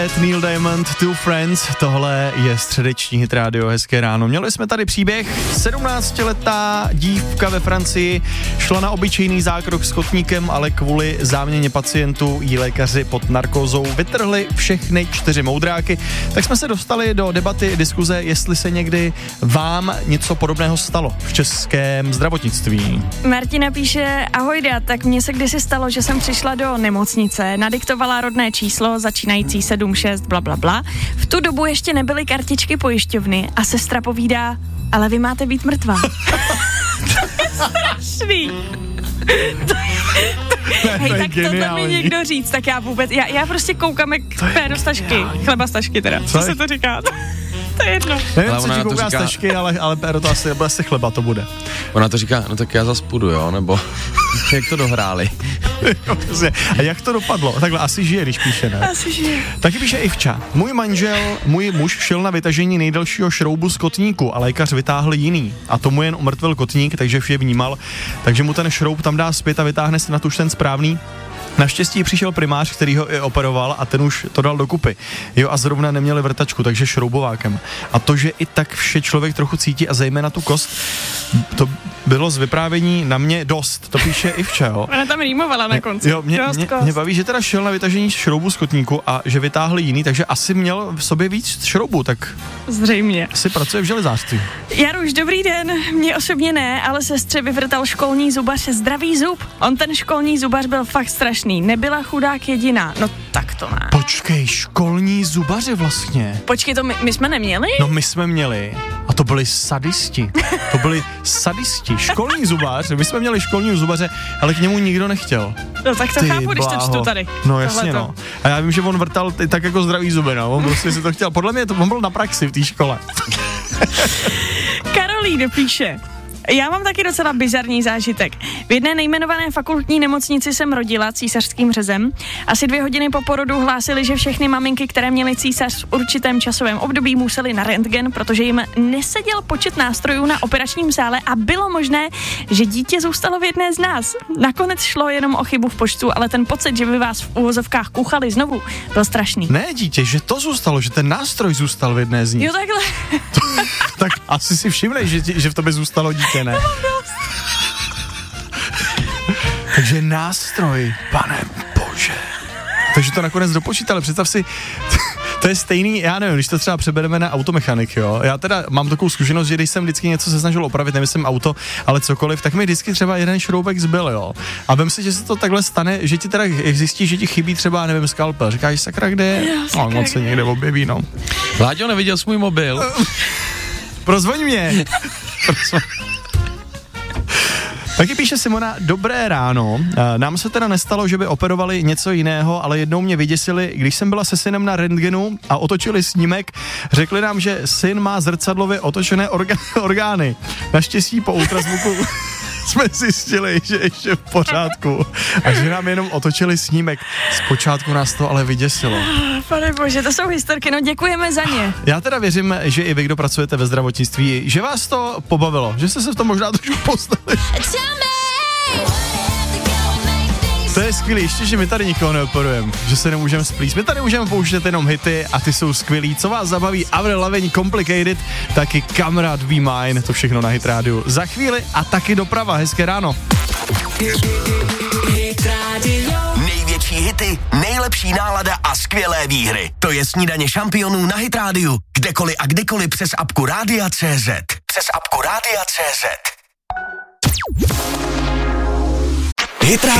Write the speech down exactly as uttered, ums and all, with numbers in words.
Neil Diamond, Two Friends, tohle je středeční hit rádio, hezké ráno. Měli jsme tady příběh, sedmnáctiletá dívka ve Francii šla na obyčejný zákrok s kotníkem, ale kvůli záměně pacientů jí lékaři pod narkózou vytrhli všechny čtyři moudráky. Tak jsme se dostali do debaty, diskuze, jestli se někdy vám něco podobného stalo v českém zdravotnictví. Martina píše, ahoj dad, tak mně se kdysi stalo, že jsem přišla do nemocnice, nadiktovala rodné číslo, začínající sedm šest bla bla bla. V tu dobu ještě nebyly kartičky pojišťovny a sestra povídá, ale vy máte být mrtvá. To je strašný. To je, to, ne, hej, to je tak tohle mi někdo říct, tak já vůbec, já, já prostě koukám jak pérostašky, chleba-stašky teda, co, co se to říká? To je jedno. Nevím, co ti kouká říká... stašky, ale, ale péro to asi, asi chleba to bude. Ona to říká, no tak já zas půjdu, jo, nebo jak to dohráli. A jak to dopadlo? Takhle asi žije, když píše, ne? Asi žije. Taky píše Ivča. Můj manžel, můj muž šel na vytažení nejdelšího šroubu z kotníku a lékař vytáhl jiný. A tomu jen umrtvil kotník, takže vše vnímal. Takže mu ten šroub tam dá zpět a vytáhne si na tuž ten správný. Naštěstí přišel primář, který ho i operoval a ten už to dal dokupy. Jo, a zrovna neměli vrtačku, takže šroubovákem. A to, že i tak vše člověk trochu cítí a zejména tu kost, to bylo z vyprávění na mě dost. To píše Ivča, jo. Ona tam rýmovala na konci. Jo, mě, mě, mě baví, že teda šel na vytažení šroubu z kotníku a že vytáhl jiný, takže asi měl v sobě víc šroubů, tak zřejmě. Asi pracuje v železářství. Jaruš, dobrý den. Mně osobně ne, ale sestře vyvrtal školní zubař zdravý zub. On ten školní zubař byl fakt strašný. Nebyla chudák jediná. No tak to ne. Počkej, školní zubaři vlastně. Počkej, to my, my jsme neměli? No my jsme měli. A to byli sadisti. To byli sadisti. Školní zubař, my jsme měli školního zubaře, ale k němu nikdo nechtěl. No tak to Ty chápu, když to bláho. čtu tady. No jasně, Tohleto. no. A já vím, že on vrtal t- tak jako zdravý zuby, no. On prostě si to chtěl. Podle mě to, on byl na praxi v té škole. Karolína píše. Já mám taky docela bizarní zážitek. V jedné nejmenované fakultní nemocnici jsem rodila císařským řezem. Asi dvě hodiny po porodu hlásili, že všechny maminky, které měly císař v určitém časovém období, musely na rentgen, protože jim neseděl počet nástrojů na operačním sále a bylo možné, že dítě zůstalo v jedné z nás. Nakonec šlo jenom o chybu v počtu, ale ten pocit, že by vás v uvozovkách kuchali znovu, byl strašný. Ne, dítě, že to zůstalo, že ten nástroj zůstal v jedné z nich. Jo, takhle. To, tak asi si všimnej, že, že v tobě zůstalo dítě, ne? Takže nástroj, pane bože. Takže to nakonec dopočítali, představ si, to je stejný, já nevím, když to třeba přebereme na automechanik, jo. Já teda mám takovou zkušenost, že když jsem vždycky něco se snažil opravit, nemyslím auto, ale cokoliv, tak mi vždycky třeba jeden šroubek zbyl, jo. A vem si, že se to takhle stane, že ti teda zjistí, že ti chybí třeba, nevím, skalpel. Říkáš, sakra, kde je? No, moc se někde objeví, no. Vláďo, neviděl jsi můj mobil? Prozvoň mě. Prozvoň. Taky píše Simona, dobré ráno. Nám se teda nestalo, že by operovali něco jiného, ale jednou mě vyděsili, když jsem byla se synem na rentgenu a otočili snímek, řekli nám, že syn má zrcadlově otočené orga- orgány. Naštěstí po ultrazvuku jsme zjistili, že ještě v pořádku a že nám jenom otočili snímek. Zpočátku nás to ale vyděsilo. Pane bože, to jsou historky, no děkujeme za ně. Já teda věřím, že i vy, kdo pracujete ve zdravotnictví, že vás to pobavilo, že jste se v tom možná trošku poznali. To je skvělý, ještě, že my tady nikoho neoperujeme, že se nemůžeme splíst. My tady můžeme pouštět jenom hity a ty jsou skvělý. Co vás zabaví? Avril Lavigne, Complicated, taky Kamarád Be Mine, to všechno na Hit rádiu. Za chvíli a taky doprava, hezké ráno. Největší hity, nejlepší nálada a skvělé výhry. To je Snídaně šampionů na Hit rádiu. Kdekoliv a kdykoliv přes apku Rádia tečka cé zet. Přes apku Rádia tečka cé zet. Hit